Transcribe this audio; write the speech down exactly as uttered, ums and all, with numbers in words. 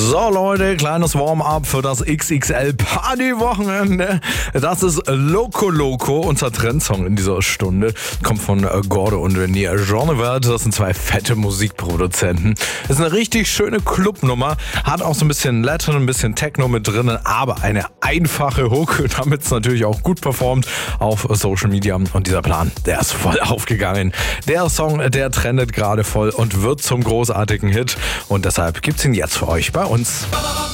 So Leute, kleines Warm-up für das X X L-Party-Wochenende. Das ist Loco Loco, unser Trendsong in dieser Stunde. Kommt von Gordo und Renier Jeanevert. Das sind zwei fette Musikproduzenten. Das ist eine richtig schöne Clubnummer. Hat auch so ein bisschen Latin, ein bisschen Techno mit drinnen, aber eine einfache Hook, damit es natürlich auch gut performt auf Social Media. Und dieser Plan, der ist voll aufgegangen. Der Song, der trendet gerade voll und wird zum großartigen Hit. Und deshalb gibt's ihn jetzt für euch bei uns.